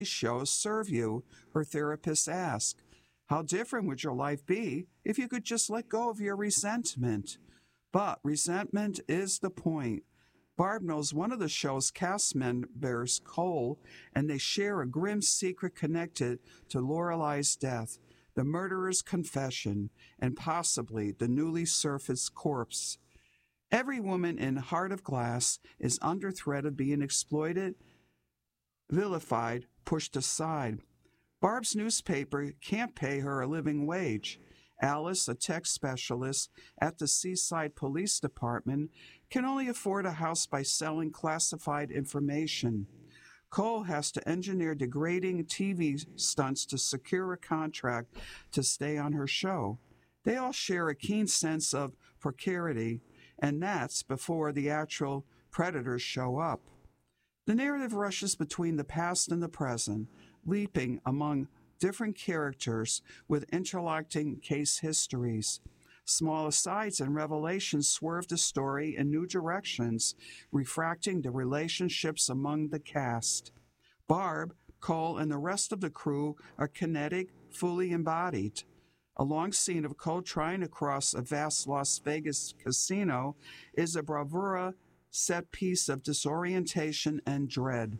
shows serve you? Her therapist asked. How different would your life be if you could just let go of your resentment? But resentment is the point. Barb knows one of the show's cast members, Cole, and they share a grim secret connected to Lorelei's death, the murderer's confession, and possibly the newly surfaced corpse. Every woman in Heart of Glass is under threat of being exploited, vilified, pushed aside. Barb's newspaper can't pay her a living wage. Alice, a tech specialist at the Seaside Police Department, can only afford a house by selling classified information. Cole has to engineer degrading TV stunts to secure a contract to stay on her show. They all share a keen sense of precarity, and that's before the actual predators show up. The narrative rushes between the past and the present, leaping among different characters with interlocking case histories. Small asides and revelations swerve the story in new directions, refracting the relationships among the cast. Barb, Cole, and the rest of the crew are kinetic, fully embodied. A long scene of Cole trying to cross a vast Las Vegas casino is a bravura set piece of disorientation and dread.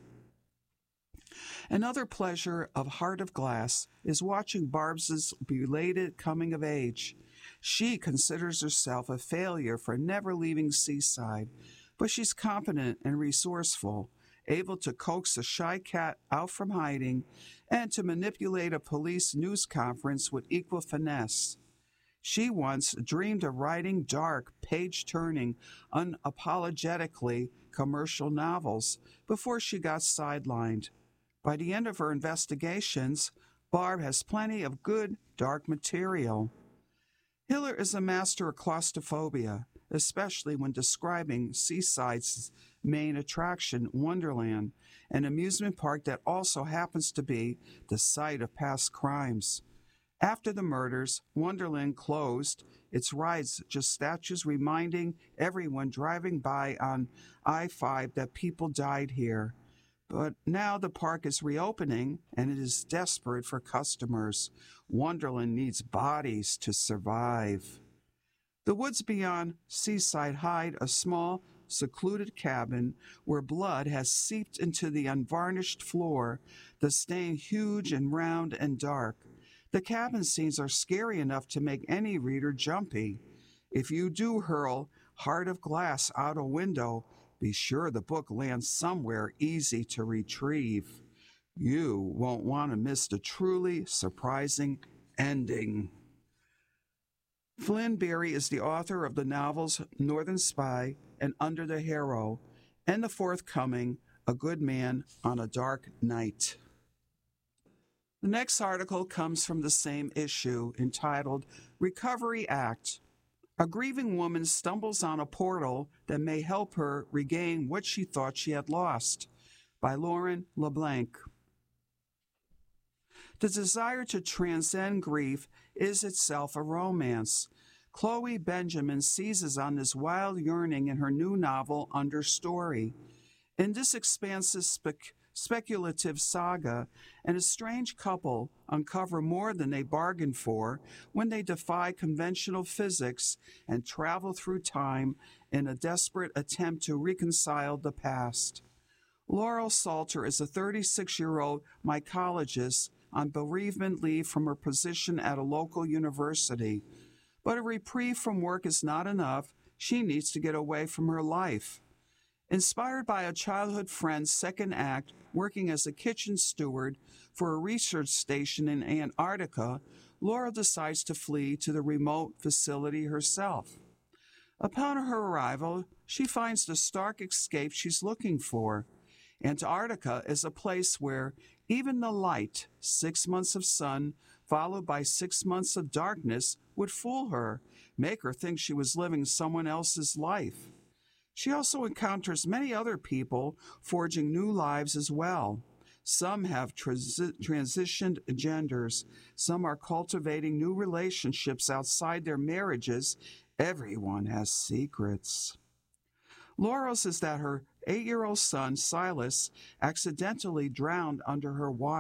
Another pleasure of Heart of Glass is watching Barb's belated coming of age. She considers herself a failure for never leaving Seaside, but she's competent and resourceful, able to coax a shy cat out from hiding and to manipulate a police news conference with equal finesse. She once dreamed of writing dark, page-turning, unapologetically commercial novels before she got sidelined. By the end of her investigations, Barb has plenty of good, dark material. Hiller is a master of claustrophobia, especially when describing Seaside's main attraction, Wonderland, an amusement park that also happens to be the site of past crimes. After the murders, Wonderland closed, its rides just statues reminding everyone driving by on I-5 that people died here. But now the park is reopening, and it is desperate for customers. Wonderland needs bodies to survive. The woods beyond Seaside hide a small, secluded cabin where blood has seeped into the unvarnished floor, the stain huge and round and dark. The cabin scenes are scary enough to make any reader jumpy. If you do hurl Heart of Glass out a window, be sure the book lands somewhere easy to retrieve. You won't want to miss the truly surprising ending. Flynn Berry is the author of the novels Northern Spy and Under the Harrow, and the forthcoming A Good Man on a Dark Night. The next article comes from the same issue, entitled Recovery Act. A grieving woman stumbles on a portal that may help her regain what she thought she had lost, by Lauren LeBlanc. The desire to transcend grief is itself a romance. Chloe Benjamin seizes on this wild yearning in her new novel, Understory. In this expansive speculative saga, an estranged couple uncover more than they bargained for when they defy conventional physics and travel through time in a desperate attempt to reconcile the past. Laurel Salter is a 36-year-old mycologist on bereavement leave from her position at a local university. But a reprieve from work is not enough. She needs to get away from her life. Inspired by a childhood friend's second act working as a kitchen steward for a research station in Antarctica, Laura decides to flee to the remote facility herself. Upon her arrival, she finds the stark escape she's looking for. Antarctica is a place where even the light, 6 months of sun, followed by 6 months of darkness, would fool her, make her think she was living someone else's life. She also encounters many other people forging new lives as well. Some have transitioned genders. Some are cultivating new relationships outside their marriages. Everyone has secrets. Laurel says that her 8-year-old son, Silas, accidentally drowned under her